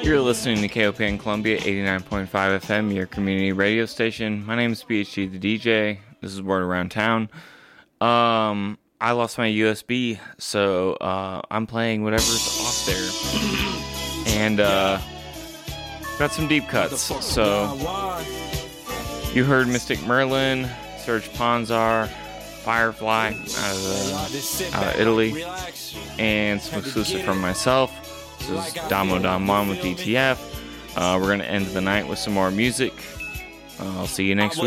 You're listening to KOPN Columbia 89.5 FM, your community radio station. My name is PhD the DJ. This is Word Around Town. I lost my USB, so I'm playing whatever's off there. And got some deep cuts. So you heard Mystic Merlin, Serge Panzar, Firefly out of Italy, and some exclusive from myself. This is Damo Dom Mon with DTF. We're going to end the night with some more music. I'll see you next week.